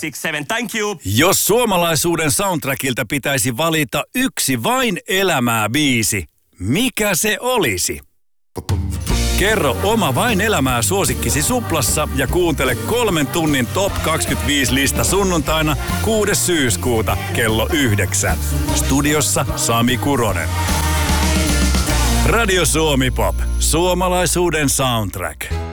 567. Thank you. Jos suomalaisuuden soundtrackilta pitäisi valita yksi vain elämää biisi, mikä se olisi? Kerro oma vain elämää suosikkisi Suplassa ja kuuntele 3 tunnin Top 25 lista sunnuntaina 6. syyskuuta kello 9. Studiossa Sami Kuronen. Radio Suomi Pop. Suomalaisuuden soundtrack.